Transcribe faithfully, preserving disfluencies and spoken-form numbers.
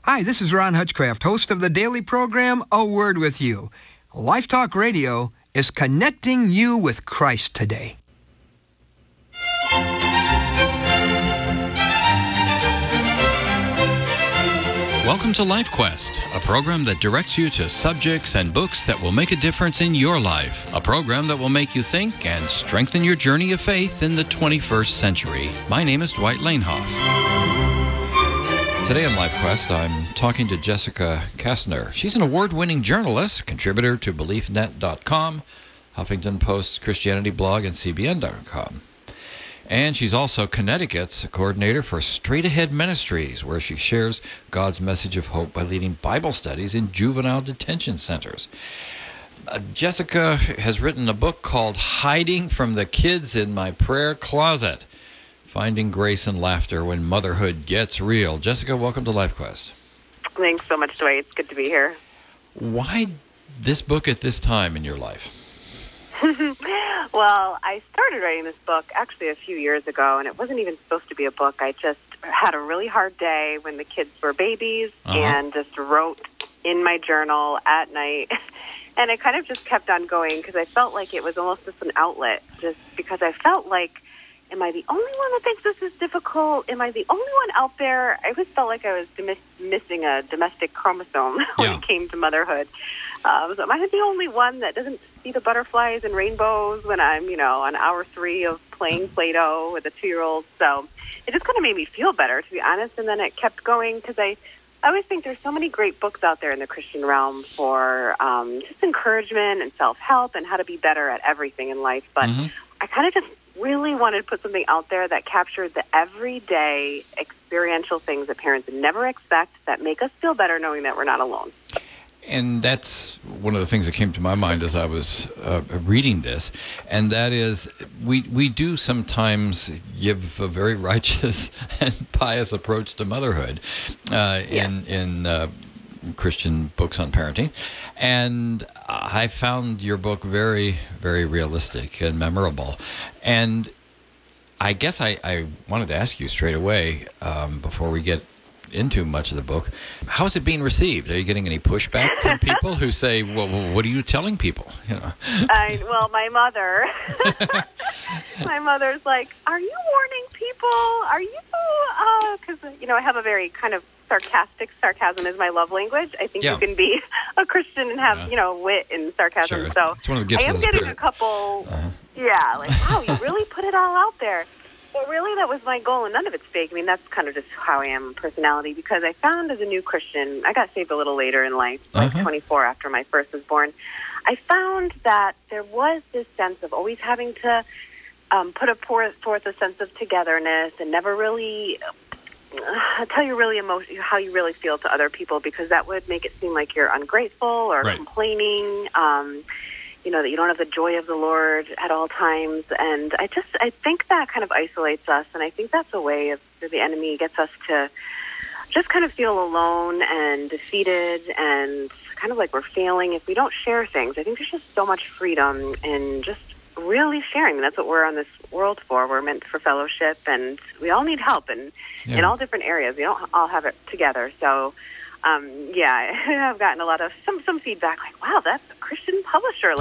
Hi, this is Ron Hutchcraft, host of the daily program, A Word With You. Life Talk Radio is connecting you with Christ today. Welcome to Life Quest, a program that directs you to subjects and books that will make a difference in your life. A program that will make you think and strengthen your journey of faith in the twenty-first century. My name is Dwight Lanehoff. Today on Life Quest, I'm talking to Jessica Kastner. She's an award-winning journalist, contributor to Belief Net dot com, Huffington Post's Christianity blog, and C B N dot com. And she's also Connecticut's coordinator for Straight Ahead Ministries, where she shares God's message of hope by leading Bible studies in juvenile detention centers. Uh, Jessica has written a book called Hiding from the Kids in My Prayer Closet, Finding Grace and Laughter When Motherhood Gets Real. Jessica, welcome to Life Quest. Thanks so much, Dwight. It's good to be here. Why this book at this time in your life? Well, I started writing this book actually a few years ago, and it wasn't even supposed to be a book. I just had a really hard day when the kids were babies uh-huh. and just wrote in my journal at night. And it kind of just kept on going because I felt like it was almost just an outlet, just because I felt like, am I the only one that thinks this is difficult? Am I the only one out there? I always felt like I was dem- missing a domestic chromosome when yeah. it came to motherhood. Um, so am I the only one that doesn't see the butterflies and rainbows when I'm, you know, on hour three of playing Play-Doh with a two-year-old? So it just kind of made me feel better, to be honest. And then it kept going because I, I always think there's so many great books out there in the Christian realm for um, just encouragement and self-help and how to be better at everything in life. But mm-hmm. I kind of just really wanted to put something out there that captured the everyday experiential things that parents never expect that make us feel better knowing that we're not alone. And that's one of the things that came to my mind as I was uh, reading this, and that is we we do sometimes give a very righteous and pious approach to motherhood uh, yeah. in in uh, Christian books on parenting, and I found your book very, very realistic and memorable. And I guess I, I wanted to ask you straight away um, before we get into much of the book, how is it being received? Are you getting any pushback from people who say, well, well what are you telling people? You know? I, well, my mother, my mother's like, are you warning people? Are you, because, uh, you know, I have a very kind of sarcastic, sarcasm is my love language. I think yeah. you can be a Christian and have, yeah. you know, wit and sarcasm. Sure. So it's one of the gifts I am of the getting spirit. a couple, uh-huh. yeah, like, wow, you really put it all out there. But really, that was my goal, and none of it's fake. I mean, that's kind of just how I am, personality, because I found as a new Christian, I got saved a little later in life, like uh-huh. twenty-four after my first was born. I found that there was this sense of always having to um, put a forth, forth a sense of togetherness and never really uh, tell you really emotion, how you really feel to other people, because that would make it seem like you're ungrateful or right. complaining. Um You know, that you don't have the joy of the Lord at all times. And I just, I think that kind of isolates us. And I think that's a way of the enemy gets us to just kind of feel alone and defeated and kind of like we're failing if we don't share things. I think there's just so much freedom in just really sharing. That's what we're on this world for. We're meant for fellowship, and we all need help in, yeah. in all different areas. We don't all have it together. So, Um, yeah, I've gotten a lot of some some feedback like, wow, that's a Christian publisher.